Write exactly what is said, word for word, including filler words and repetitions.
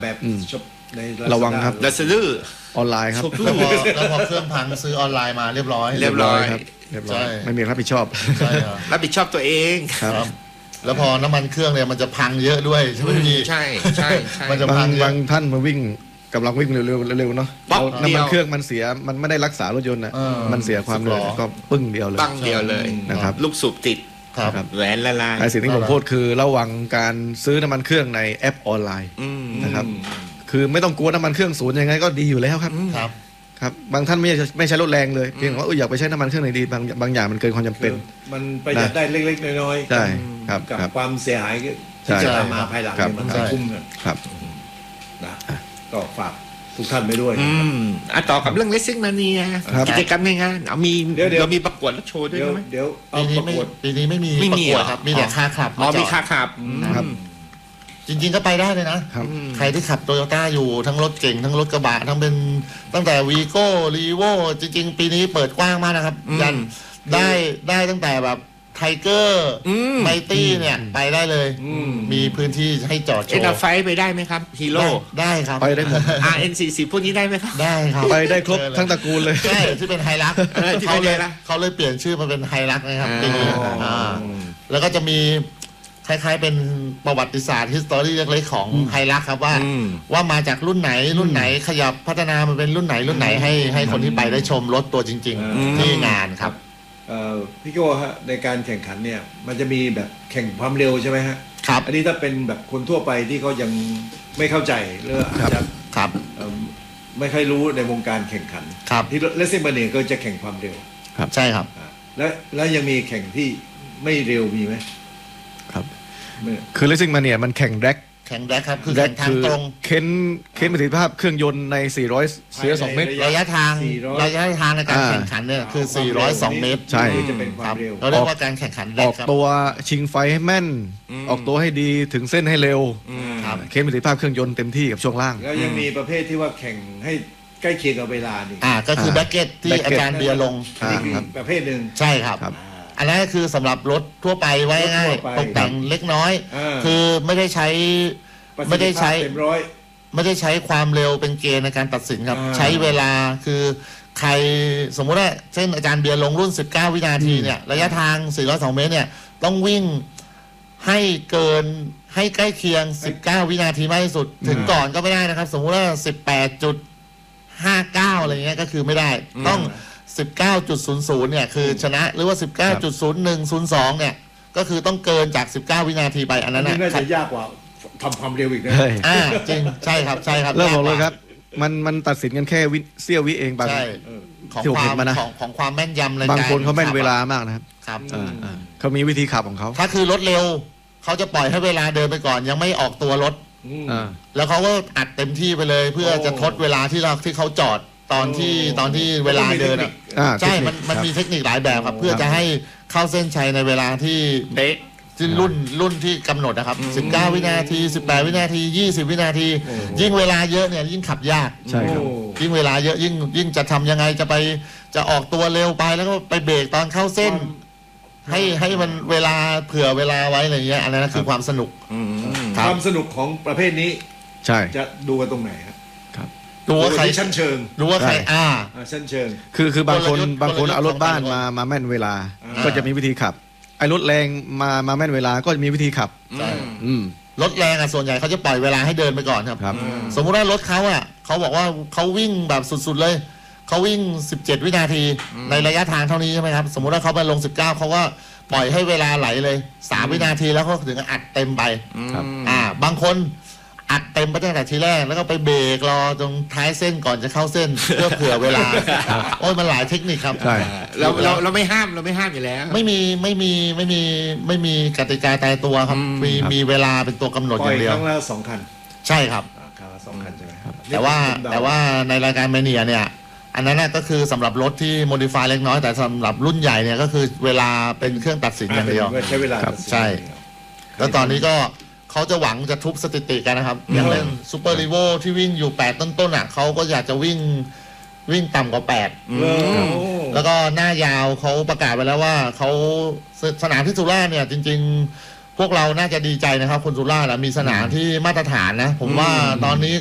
แบบในระวังครับดัซลือออนไลน์ครับแล้วพอแล้วพอเครื่องพังซื้อออนไลน์มาเรียบร้อยเรียบร้อยครับเรียบร้อยไม่มีรับผิดชอบใช่ครับรับผิดชอบตัวเองครับแล้วพอน้ำมันเครื่องเนี่ยมันจะพังเยอะด้วยใช่ไหมพี่ใช่ใช่ใช่มันจะพังบางท่านมาวิ่งกำลังวิ่งเร็วๆเร็วๆเนาะน้ำมันเครื่องมันเสียมันไม่ได้รักษารถยนต์นะมันเสียความเร็วก็ปึ้งเดียวเลยปังเดียวเลยนะครับลูกสูบติดแหวนละลายไอ้สิ่งที่ผมพูดคือระวังการซื้อน้ำมันเครื่องในแอปออนไลน์นะครับคือไม่ต้องกลัวน้ำมันเครื่องศูนย์ยังไงก็ดีอยู่แล้วครับครับครับบางท่านไม่ไม่ใช้รถแรงเลยเพียงว่าอยากไปใช้น้ำมันเครื่องไหนดีบางบางอย่างมันเกินความจำเป็นมันประหยัดได้เล็กๆน้อยๆใช่ครับกับความเสียหายที่จะตามมาภายหลังเนี่ยมันคุ้มกันครับนะก็ฝากทุกท่านไปด้วยอืมอ่ะต่อกับเรื่อง Racing Mania กิจกรรมในงานเอามีเรามีประกวดและโชว์ด้วยไหมเดี๋ยวปีนี้ไม่ปีนี้ไม่มีประกวดครับมีแต่คาขับอ๋อมีคาขับครับจริงๆก็ไปได้เลยนะใครที่ขับโตโยต้าอยู่ทั้งรถเก่งทั้งรถกระบะทั้งเป็นตั้งแต่วีโก้รีโวจริงๆปีนี้เปิดกว้างมากนะครับยันได้ได้ตั้งแต่แบบไทเกอร์ไมตี้เนี่ยไปได้เลยมีพื้นที่ให้จอดโชว์เอ็นไฟไปได้ไหมครับฮีโร่ได้ครับไปได้หมดอาร์ เอ็น สี่สิบ พวกนี้ได้ไหมครับได้ครับไปได้ครบทั้งตระกูลเลยใช่ที่เป็นไฮรักเขาเลยเขาเลยเปลี่ยนชื่อมาเป็นไฮรักนะครับปีนี้แล้วก็จะมีคล้ายๆเป็นประวัติศาสตร์ฮิสตอรี่เล็กๆของไฮรักครับว่าว่ามาจากรุ่นไหนรุ่นไหนขยับพัฒนามาเป็นรุ่นไหนรุ่นไหนให้ให้คนที่ไปได้ชมรถตัวจริงๆที่งานครับพี่โก้ฮะในการแข่งขันเนี่ยมันจะมีแบบแข่งความเร็วใช่ไหมฮะครับอันนี้ถ้าเป็นแบบคนทั่วไปที่เขายังไม่เข้าใจหรืออาจจะครับไม่ค่อยรู้ในวงการแข่งขันที่เลสซิ่งมาเนี่ยก็จะแข่งความเร็วครับใช่ครับแล้วแล้วยังมีแข่งที่ไม่เร็วมีไหมครับคือเลสซิ่งมาเนี่ยมันแข่งแร็กแข่งแร็กครับคือแข่งทางตรงเค้นเค้นประสิทธิภาพเครื่องยนต์ในสี่ร้อย สี่ร้อยสองเมตรระยะทางระยะทางในการแข่งขันเนี่ยคือสี่ร้อยสองเมตรใช่จะเป็นความเร็วเราเรียกว่าการแข่งขันแร็กออกตัวชิงไฟให้แม่นออกตัวให้ดีถึงเส้นให้เร็วเค้นประสิทธิภาพเครื่องยนต์เต็มที่กับช่วงล่างแล้วยังมีประเภทที่ว่าแข่งให้ใกล้เคียงกับเวลานี่อ่าก็คือแบ็กเก็ตที่อาจารย์เบียร์ลงประเภทหนึ่งใช่ครับอันนั้นคือสำหรับรถทั่วไปไว้ง่ายตกแต่งเล็กน้อยคือไม่ได้ใช้ไม่ได้ใช้ไม่ได้ใช้ความเร็วเป็นเกณฑ์ในการตัดสินครับใช้เวลาคือใครสมมุติว่าเช่นอาจารย์เบียร์ลงรุ่นสิบเก้าวินาทีเนี่ยระยะทางสี่ร้อยสองเมตรเนี่ยต้องวิ่งให้เกินให้ใกล้เคียงสิบเก้าวินาทีมากที่สุดถึงก่อนก็ไม่ได้นะครับสมมุติว่า สิบแปดจุดห้าเก้า อะไรเงี้ยก็คือไม่ได้ต้อง สิบเก้าจุดศูนย์ศูนย์ เนี่ยคือชนะหรือว่า สิบเก้าจุดศูนย์หนึ่งศูนย์สอง เนี่ยก็คือต้องเกินจากสิบเก้าวินาทีไปอันนั้นน่าจะยากกว่าทำความเร็วอีกนะอ่าจริงใช่ครับใช่ครับเริ่มบอกเลยครับมันมันตัดสินกันแค่วิเสี้ยววิเองบางของความของของความแม่นยำเลยบางคนเขาแม่นเวลามากนะครับครับเขามีวิธีขับของเขาถ้าคือรถเร็วเขาจะปล่อยให้เวลาเดินไปก่อนยังไม่ออกตัวรถแล้วเขาก็อัดเต็มที่ไปเลยเพื่อจะทดเวลาที่เราที่เขาจอดตอนที่ตอนที่เวลาเดินอ่ะใช่มันมันมีเทคนิคหลายแบบครับเพื่อจะให้เข้าเส้นชัยในเวลาที่เป๊ะที่รุ่นรุ่นที่กำหนดนะครับสิบเก้าวินาทีสิบแปดวินาทียี่สิบวินาทียิ่งเวลาเยอะเนี่ยยิ่งขับยากใช่ครับยิ่งเวลาเยอะยิ่งยิ่งจะทำยังไงจะไปจะออกตัวเร็วไปแล้วก็ไปเบรกตอนเข้าเส้นให้ให้มันเวลาเผื่อเวลาไว้อะไรเงี้ยอันนั้นคือความสนุกความสนุกของประเภทนี้ใช่จะดูกันตรงไหนครับดูว่าใครชั้นเชิงดูว่าใครอ่าชั้นเชิงคือคือบางคนบางคนเอารถบ้านมามาแม่นเวลาก็จะมีวิธีขับไอ้รถแรงมามาแม่นเวลาก็จะมีวิธีขับใช่รถแรงอ่ะส่วนใหญ่เขาจะปล่อยเวลาให้เดินไปก่อนครับสมมุติว่ารถเขาอ่ะเขาบอกว่าเขาวิ่งแบบสุดๆเลยเขาวิ่งสิบเจ็ดวินาทีในระยะทางเท่านี้ใช่ไหมครับสมมุติว่าเขาไปลงสิบเก้าเขาก็ปล่อยให้เวลาไหลเลยสามวินาทีแล้วเขาถึงอัดเต็มไปอ่าบางคนอัดเต็มไปตั้งแต่ทีแรกแล้วก็ไปเบรกรอตรงท้ายเส้นก่อนจะเข้าเส้นเพื่อเผื่อเวลาโอ้ยมันหลายเทคนิคครับใช่เราเราเราไม่ห้ามเราไม่ห้ามอยู่แล้วไม่มีไม่มีไม่มีไม่มีกติกาตายตัวครับมีมีเวลาเป็นตัวกำหนดอย่างเดียวครั้งละสองคันใช่ครับครั้งละสองคันใช่ไหมแต่ว่าแต่ว่าในรายการแมเนียเนี่ยอันนั้นก็คือสำหรับรถที่โมดิฟายเล็กน้อยแต่สำหรับรุ่นใหญ่เนี่ยก็คือเวลาเป็นเครื่องตัดสินอย่างเดียวใช้เวลาใช่แล้วตอนนี้ก็เขาจะหวังจะทุบสถิติกันนะครับอย่างเล่นซูเปอร์ลีโวที่วิ่งอยู่แปดต้นๆอ่ะเขาก็อยากจะวิ่งวิ่งต่ำกว่าแปดแล้วก็หน้ายาวเขาประกาศไปแล้วว่าเขาสนามที่สุราษฎร์เนี่ยจริงๆพพวกเราน่าจะดีใจนะครับคุณสุราษฎร์มีสนามที่มาตรฐานนะ ผมว่าตอนนี้